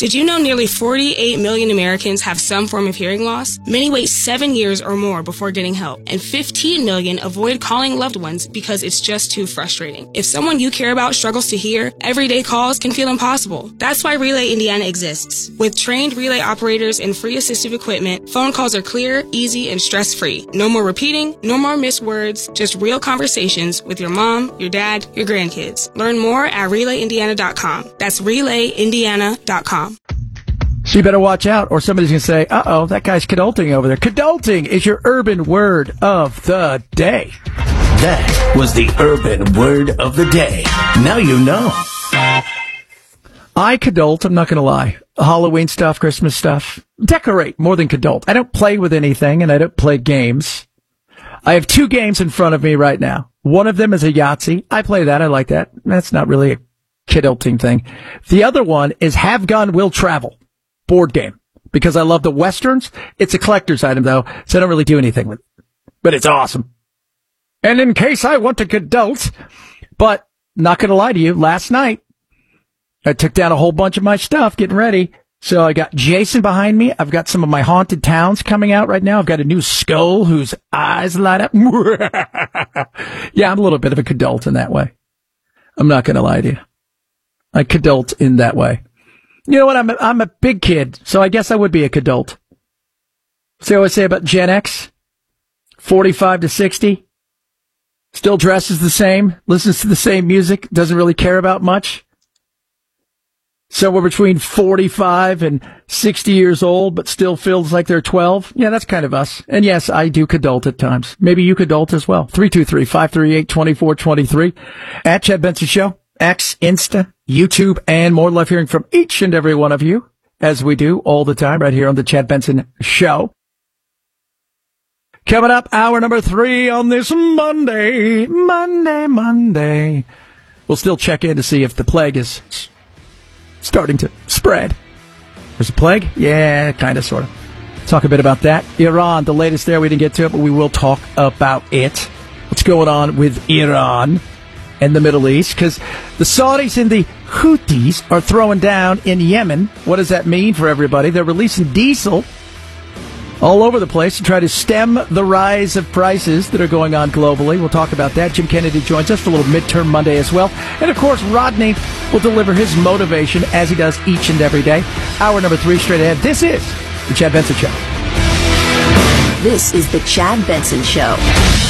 Did you know nearly 48 million Americans have some form of hearing loss? Many wait 7 years or more before getting help, and 15 million avoid calling loved ones because it's just too frustrating. If someone you care about struggles to hear, everyday calls can feel impossible. That's why Relay Indiana exists. With trained relay operators and free assistive equipment, phone calls are clear, easy, and stress-free. No more repeating, no more missed words, just real conversations with your mom, your dad, your grandkids. Learn more at RelayIndiana.com. That's RelayIndiana.com. So you better watch out, or somebody's going to say, uh-oh, that guy's cadulting over there. Cadulting is your urban word of the day. That was the urban word of the day. Now you know. I cadult, I'm not going to lie. Halloween stuff, Christmas stuff. Decorate more than cadult. I don't play with anything, and I don't play games. I have 2 games in front of me right now. One of them is a Yahtzee. I play that. I like that. That's not really a cadulting thing. The other one is Have Gun Will Travel board game, because I love the Westerns. It's a collector's item, though, so I don't really do anything with it. But it's awesome. And in case I want to cadult, but not going to lie to you, last night, I took down a whole bunch of my stuff getting ready. So I got Jason behind me. I've got some of my haunted towns coming out right now. I've got a new skull whose eyes light up. Yeah, I'm a little bit of a cadult in that way. I'm not going to lie to you. I cadult in that way. You know what? I'm a big kid, so I guess I would be a cadult. See what I say about Gen X? 45 to 60. Still dresses the same, listens to the same music, doesn't really care about much. Somewhere between 45 and 60 years old, but still feels like they're 12. Yeah, that's kind of us. And yes, I do cadult at times. Maybe you cadult as well. 323-538-2423. At Chad Benson Show. X, Insta, YouTube, and more. Love hearing from each and every one of you, as we do all the time right here on the Chad Benson Show. Coming up, hour number 3 on this Monday. We'll still check in to see if the plague is starting to spread. There's a plague? Yeah, kind of, sort of. Talk a bit about that. Iran, the latest there. We didn't get to it, but we will talk about it. What's going on with Iran and the Middle East? Because the Saudis and the Houthis are throwing down in Yemen. What does that mean for everybody? They're releasing diesel all over the place to try to stem the rise of prices that are going on globally. We'll talk about that. Jim Kennedy joins us for a little Midterm Monday as well. And, of course, Rodney will deliver his motivation as he does each and every day. Hour number 3 straight ahead. This is The Chad Benson Show. This is The Chad Benson Show.